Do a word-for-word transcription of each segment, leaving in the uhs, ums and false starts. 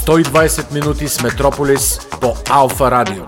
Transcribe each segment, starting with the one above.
сто и двайсет минути с Метрополис по Алфа Радио.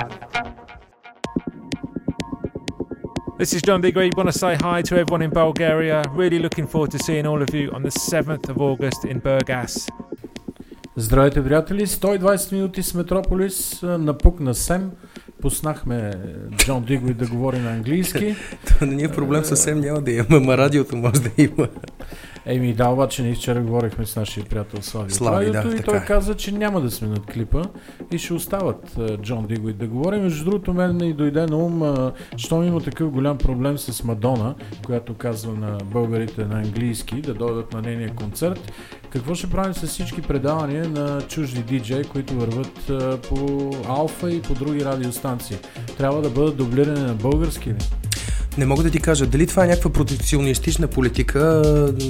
This is John Digweed. Want to say hi to everyone in Bulgaria. Really looking forward to seeing all of you on the seventh of August in Burgas. Здравейте, приятели! сто и двайсет минути с Метрополис. Напук на Сем. Пуснахме Джон Дигуид да говори на английски. Това не е проблем, съвсем няма да има, ама радиото може да има. Еми да, обаче ние вчера говорихме с нашия приятел Слави. Слави, да, и така. той каза, че няма да сменят клипа и ще остават Джон Дигуид да говори. Между другото, мен ми дойде на ум, щом има такъв голям проблем с Мадона, която казва на българите на английски да дойдат на нейния концерт. Какво ще правим с всички предавания на чужди диджеи, които върват а, по Алфа и по други радиостанции? Трябва да бъдат дублирани на български ли? Не мога да ти кажа, дали това е някаква протекционистична политика,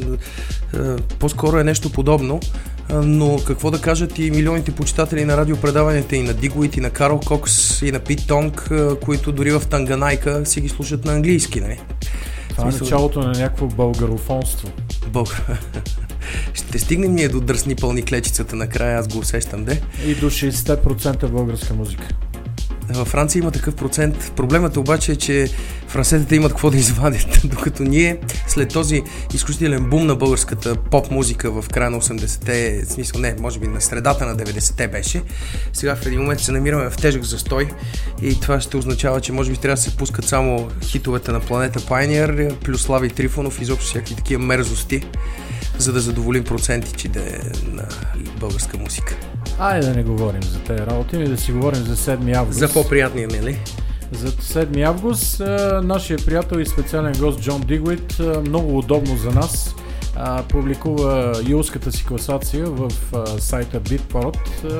по-скоро е нещо подобно, но какво да кажат и милионите почитатели на радиопредаванията и на Дигуид, и на Карл Кокс, и на Пит Тонг, които дори в Танганайка си ги слушат на английски, нали? Това е началото на някакво българофонство. Българ... Ще стигнем ние до дръсни пълни клечицата накрая, аз го усещам, де? И до шейсет процента българска музика. Във Франция има такъв процент. Проблемът обаче е, че французите имат какво да извадят, докато ние след този изключителен бум на българската поп-музика в края на осемдесетте, в смисъл не, може би на средата на деветдесетте беше, сега в един момент се намираме в тежък застой и това ще означава, че може би трябва да се пускат само хитовете на Планета Pioneer, плюс Слави Трифонов и изобщо всякакви такива мерзости, за да задоволим процентите на българска музика. Айде да не говорим за тези работи, и да си говорим за седми август. За по-приятния, нали? За седми август нашия приятел и специален гост Джон Дигуид, много удобно за нас, публикува юлската си класация в сайта Beatport.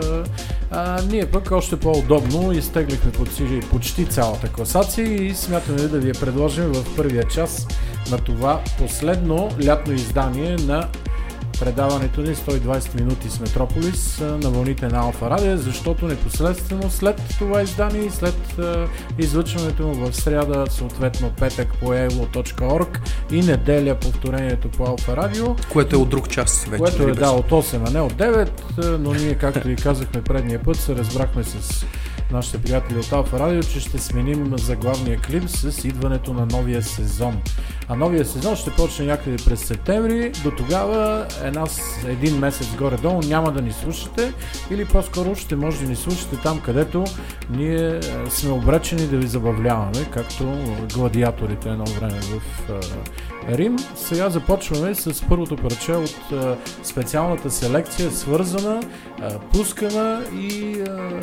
Ние пък още по-удобно изтеглихме почти цялата класация и смятаме да ви я предложим в първия час на това последно лятно издание на предаването ни сто и двайсет минути с Метрополис на вълните на Алфа Радио, защото непосредствено след това издание и след uh, излъчването му в сряда, съответно петък по ей ел о точка орг и неделя повторението по Алфа Радио. Което е от друг час вече. Което е, да, от осем, а не от девет, но ние, както ви казахме предния път, се разбрахме с нашите приятели от Алфа Радио, че ще сменим заглавния клип с идването на новия сезон. А новия сезон ще почне някъде през септември. До тогава една, един месец горе-долу няма да ни слушате или по-скоро ще може да ни слушате там, където ние сме обречени да ви забавляваме, както гладиаторите едно време в Рим. Сега започваме с първото парче от специалната селекция, свързана, пускана и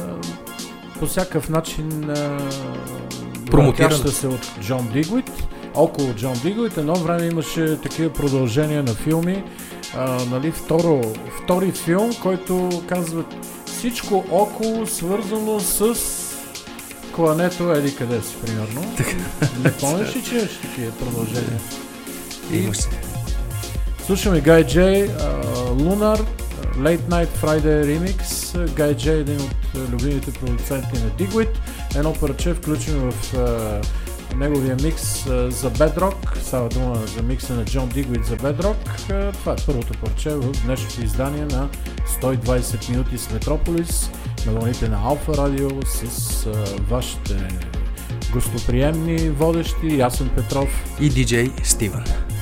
по всякакъв начин промотираща се от Джон Дигуид. Около Джон Дигуид едно време имаше такива продължения на филми. А, нали, второ, втори филм, който казва всичко около свързано с клането еди къде си, примерно. Не помниш ли, че имаш такива продължения? И слушаме Guy J, Lunar, Late Night Friday Remix. Guy J е един от любимите продуценти на Diguid. Едно парче включено в uh, неговия микс uh, за Bedrock. Става дума за микса на Джон Дигуид за Bedrock. Uh, това е първото парче в днешното издание на сто и двайсет минути с Метрополис на вълните на Алфа Радио с uh, вашите гостоприемни водещи Ясен Петров и диджей Стивън.